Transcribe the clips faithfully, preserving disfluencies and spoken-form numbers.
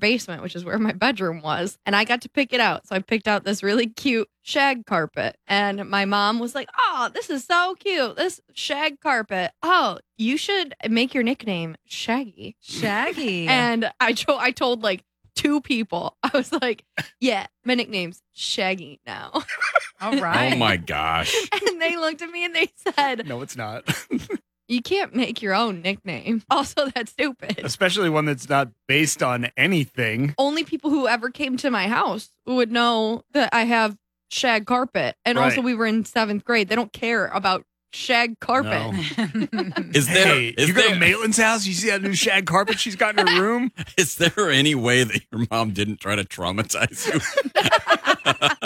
basement, which is where my bedroom was. And I got to pick it out. So I picked out this really cute shag carpet. And my mom was like, oh, this is so cute. This shag carpet. Oh, you should make your nickname Shaggy. Shaggy. And I, cho- I told like two people. I was like, yeah, my nickname's Shaggy now. All right. Oh my gosh. And they looked at me and they said, No, it's not. you can't make your own nickname. Also, that's stupid. Especially one that's not based on anything. Only people who ever came to my house would know that I have shag carpet. And Right. also, we were in seventh grade. They don't care about shag carpet. No. Is there, Hey, is you go there, to Maitland's house, you see that new shag carpet she's got in her room? is there any way that your mom didn't try to traumatize you?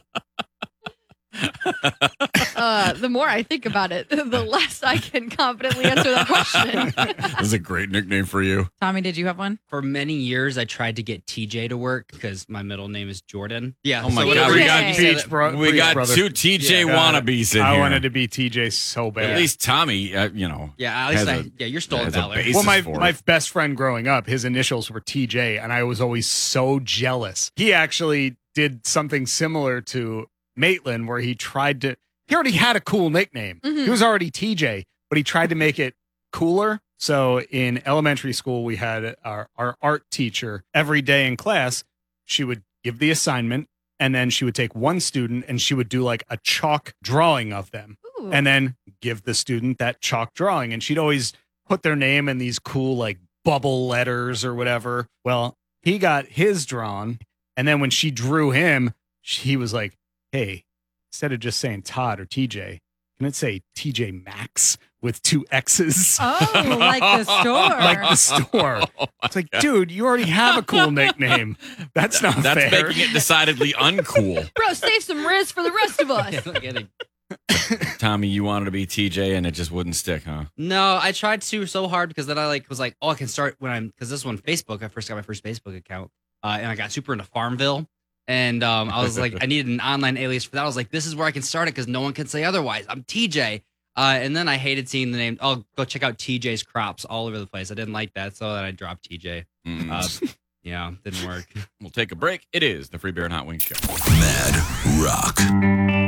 Uh, the more I think about it, the less I can confidently answer that question. This is a great nickname for you. Tommy, did you have one? For many years, I tried to get T J to work because my middle name is Jordan. Yeah. Oh my so God, whenever we you got said Beach that- bro- We Beach got brother. two T J Yeah. wannabes in I here. wanted to be T J so bad. At least Tommy, uh, you know. Yeah, at least has I, a- yeah, you're stolen has a valor. basis Well, my, for my it. best friend growing up, his initials were T J, and I was always so jealous. He actually did something similar to Maitland, where he tried to, he already had a cool nickname. Mhm. He was already T J, but he tried to make it cooler. So in elementary school, we had our, our art teacher every day in class. She would give the assignment, and then she would take one student and she would do like a chalk drawing of them, Ooh. and then give the student that chalk drawing. And she'd always put their name in these cool like bubble letters or whatever. Well, he got his drawn, and then when she drew him, she, he was like, hey, instead of just saying Todd or T J, can it say T J Maxx with two X's? Oh, like the store. Like the store. It's like, dude, you already have a cool nickname. That's not That's fair. making it decidedly uncool. Bro, save some riz for the rest of us. I'm kidding. Tommy, you wanted to be T J and it just wouldn't stick, huh? No, I tried to so hard because then I like was like, oh, I can start when I'm because this one Facebook. I first got my first Facebook account, uh, and I got super into Farmville, and um, I was like, I needed an online alias for that. I was like, this is where I can start it because no one can say otherwise. I'm T J. Uh, and then I hated seeing the name. Oh, go check out T J's Crops all over the place. I didn't like that, so then I dropped T J. Mm. Uh, yeah, didn't work. We'll take a break. It is the Free Beer and Hot Wings Show. Mad Rock.